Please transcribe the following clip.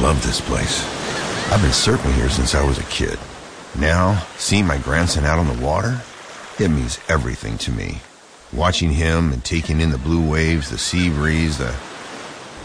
love this place. I've been surfing here since I was a kid. Now, seeing my grandson out on the water, it means everything to me. Watching him and taking in the blue waves, the sea breeze, the